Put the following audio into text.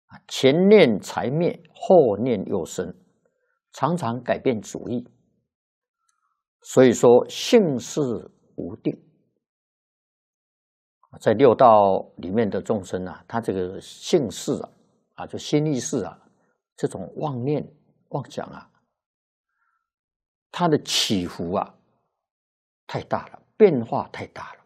前念才灭，后念又生，常常改变主意。所以说性事无定。在六道里面的众生啊，他这个性事就心意识这种妄念妄想它的起伏太大了，变化太大了。